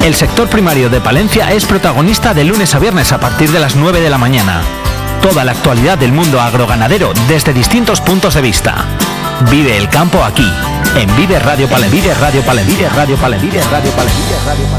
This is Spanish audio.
El sector primario de Palencia es protagonista de lunes a viernes a partir de las 9 de la mañana. Toda la actualidad del mundo agroganadero desde distintos puntos de vista. Vive el campo aquí, en Vive Radio Palencia.